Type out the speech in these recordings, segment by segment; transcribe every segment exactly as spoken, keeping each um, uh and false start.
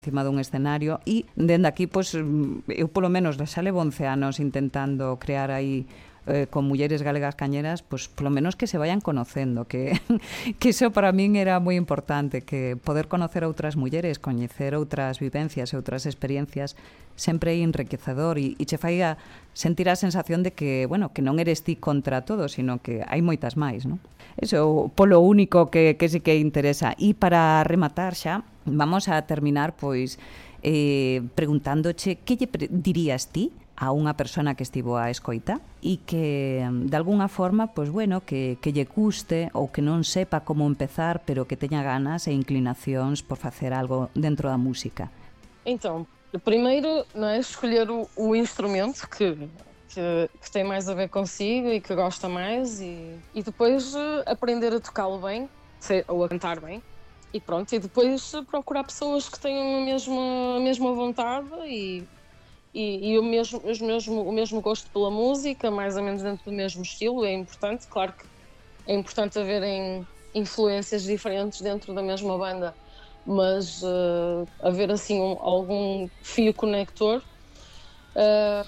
encima dun escenario e dende aquí, pois, eu polo menos xa levo once anos intentando crear aí eh, con mulleres galegas cañeras, pois polo menos que se vayan conocendo, que que iso para min era moi importante, que poder conocer outras mulleres, coñecer outras vivencias e outras experiencias sempre é enriquecedor e, e che fai a sentir a sensación de que, bueno, que non eres ti contra todo, sino que hai moitas máis, non? Eso polo único que, que sí que interesa. E para rematar xa, vamos a terminar pois eh, preguntándoche que lle pre- dirías ti a unha persona que estivo a escoita e que de alguna forma, pois bueno, que, que lle custe ou que non sepa como empezar, pero que teña ganas e inclinacións por facer algo dentro da música. Então, primeiro, não é, escolher o, o instrumento que, que, que tem mais a ver consigo e que gosta mais e, e depois uh, aprender a tocá-lo bem, sei, ou a cantar bem. E pronto, e depois procurar pessoas que tenham a mesma, a mesma vontade e, e, e o, mesmo, os mesmo, o mesmo gosto pela música, mais ou menos dentro do mesmo estilo. É importante, claro que é importante haverem influências diferentes dentro da mesma banda, mas uh, haver assim um, algum fio conector. Uh,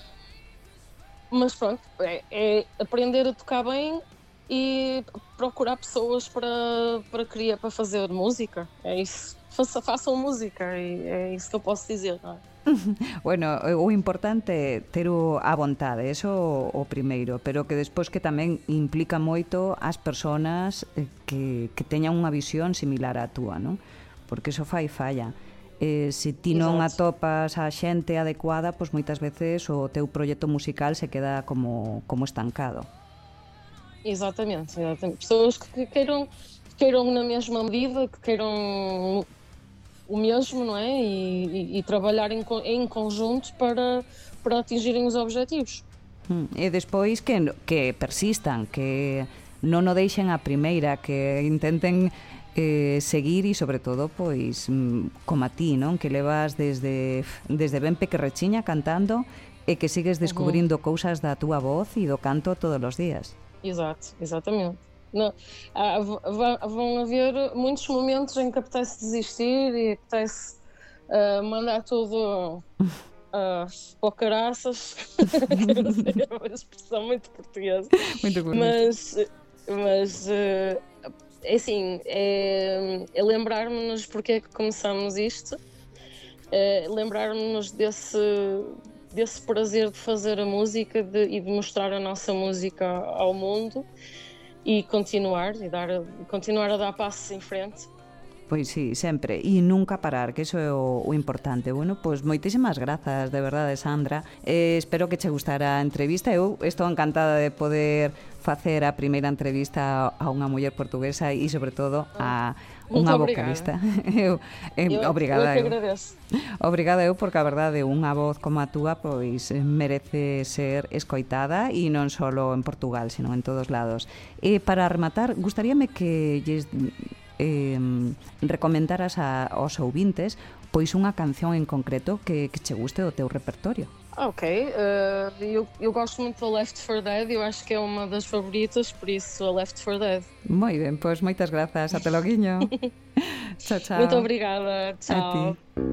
mas pronto, é, é aprender a tocar bem e procurar pessoas para, para criar, para fazer música. É isso. Faça, façam música, e é isso que eu posso dizer, não é? Bueno, o importante é ter o, a vontade, eso o, o primeiro, pero que despois que tamén implica moito as persoas que, que teñan unha visión similar á túa, non? Porque iso fai falla. Eh, se ti non atopas a xente adecuada, pois moitas veces o teu proxecto musical se queda como, como estancado. Exatamente, exatamente. Pessoas que queiram, que queiram na mesma medida, que queiram o mesmo, não é? E, e, e trabalhar em, em conjunto para, para atingirem os objetivos. Hum, e despois que, que persistan, que non o deixen a primeira, que intenten eh, seguir e sobre todo pois como a ti, non? Que levas desde, desde ben pequerrechiña cantando e que sigues descubrindo uhum. cousas da túa voz e do canto todos os días. Exato, exatamente. Não, há, vão haver muitos momentos em que apetece desistir e apetece uh, mandar tudo uh, para o caraças. É uma expressão muito portuguesa. Muito mas, mas uh, é assim, é, é lembrar-nos porque é que começamos isto, é lembrar-nos desse, desse prazer de fazer a música de, e de mostrar a nossa música ao mundo. E continuar, e dar, continuar a dar passos em frente. Pois sí, sempre, e nunca parar, que iso é o, o importante. Bueno, pois moitísimas grazas, de verdade, Sandra. Eh, espero que che gustara a entrevista. Eu estou encantada de poder facer a primeira entrevista a unha muller portuguesa e, sobre todo, a unha vocalista. eu, eh, eu, obrigada. Eu que agradeço. Obrigada eu, porque a verdade, unha voz como a túa pois merece ser escoitada e non só en Portugal, sino en todos lados. E para rematar, gustaríame que lles eh, recomendaras a, aos ouvintes pois unha canción en concreto que, que che guste do teu repertorio. Ok, uh, eu, eu gosto muito da Left four Dead, eu acho que é uma das favoritas, por isso a Left four Dead. Moi ben, pois moitas grazas, até loguinho. Chao, chao. Muito obrigada, tchau. A ti.